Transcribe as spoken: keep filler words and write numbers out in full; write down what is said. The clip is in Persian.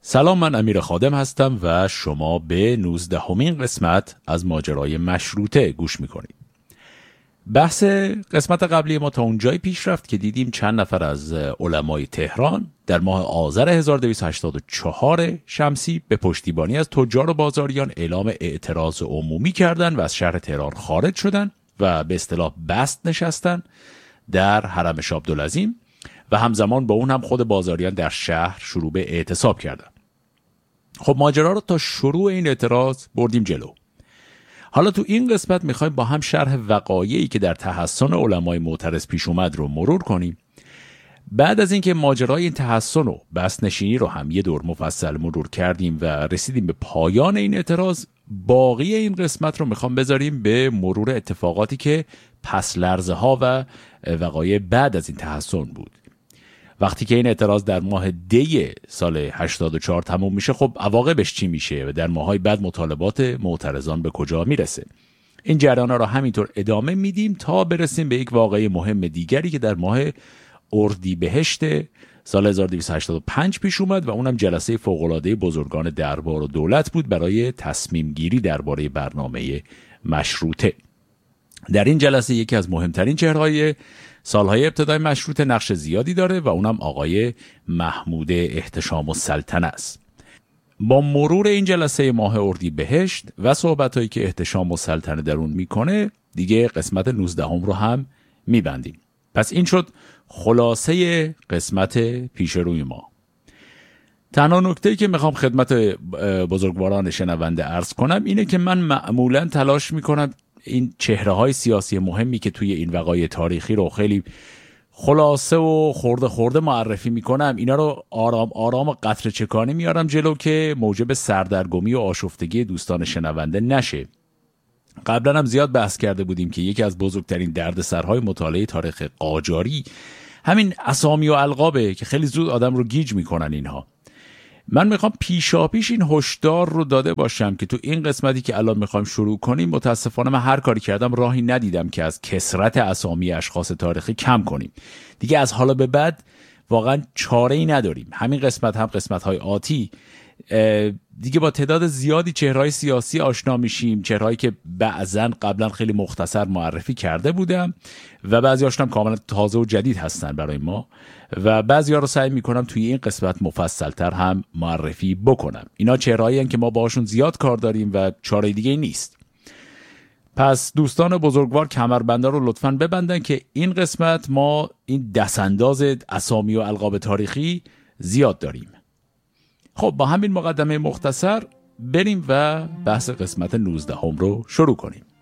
سلام، من امیر خادم هستم و شما به نوزدهمین قسمت از ماجرای مشروطه گوش میکنید. بحث قسمت قبلی ما تا اونجایی پیش رفت که دیدیم چند نفر از علمای تهران در ماه آذر هزار و دویست و هشتاد و چهار شمسی به پشتیبانی از تجار و بازاریان اعلام اعتراض عمومی کردند و از شهر تهران خارج شدند و به اصطلاح بست نشستن در حرم شاه عبدالعظیم و همزمان با اون هم خود بازاریان در شهر شروع به اعتصاب کردند. خب ماجرا رو تا شروع این اعتراض بردیم جلو. حالا تو این قسمت میخوایم با هم شرح وقایعی که در تحصن علمای معترض پیش اومد رو مرور کنیم. بعد از اینکه ماجرای این تحصن و بست نشینی رو هم یه دور مفصل مرور کردیم و رسیدیم به پایان این اعتراض، باقی این قسمت رو میخوام بذاریم به مرور اتفاقاتی که پس لرزه ها و وقایع بعد از این تحصن بود. وقتی که این اعتراض در ماه دی سال هشتاد و چهار تموم میشه، خب عواقبش چی میشه و در ماهای بعد مطالبات معترضان به کجا میرسه؟ این جریانا رو همینطور ادامه میدیم تا برسیم به یک واقعه مهم دیگری که در ماه اردیبهشت سال هزار و دویست و هشتاد و پنج پیش اومد و اونم جلسه فوق‌العاده بزرگان دربار و دولت بود برای تصمیم گیری درباره برنامه مشروطه. در این جلسه یکی از مهمترین چهره‌های سالهای ابتدای مشروطه نقش زیادی داره و اونم آقای محمود احتشام السلطنه است. با مرور این جلسه ماه اردیبهشت و صحبتایی که احتشام السلطنه در اون میکنه، دیگه قسمت نوزدهم رو هم میبندیم. پس این شد خلاصه قسمت پیش روی ما. تنها نکته‌ای که میخوام خدمت بزرگواران شنونده عرض کنم اینه که من معمولاً تلاش میکنم این چهره‌های سیاسی مهمی که توی این وقایع تاریخی رو خیلی خلاصه و خورده خورده معرفی میکنم، اینا رو آرام آرام و قطره چکانی میارم جلو که موجب سردرگمی و آشفتگی دوستان شنونده نشه. قبلا هم زیاد بحث کرده بودیم که یکی از بزرگترین دردسرهای مطالعه تاریخ قاجاری همین اسامی و القابه که خیلی زود آدم رو گیج میکنن اینها. من میخوام پیشاپیش این هشدار رو داده باشم که تو این قسمتی که الان میخوایم شروع کنیم، متاسفانه من هر کاری کردم راهی ندیدم که از کثرت اسامی اشخاص تاریخی کم کنیم. دیگه از حالا به بعد واقعا چاره‌ای نداریم. همین قسمت هم قسمت‌های آتی دیگه با تعداد زیادی چهره‌های سیاسی آشنا میشیم، چهرهایی که بعضن قبلا خیلی مختصر معرفی کرده بودم و بعضی‌هاشون هم کاملا تازه و جدید هستن برای ما و بعضی‌ها رو سعی میکنم توی این قسمت مفصل‌تر هم معرفی بکنم. اینا چهرهایی هستن که ما باهاشون زیاد کار داریم و چاره دیگه نیست. پس دوستان بزرگوار کمربندا رو لطفاً ببندن که این قسمت ما این دستانداز اسامی و القاب تاریخی زیاد داریم. خب با همین مقدمه مختصر بریم و بحث قسمت نوزدهم رو شروع کنیم.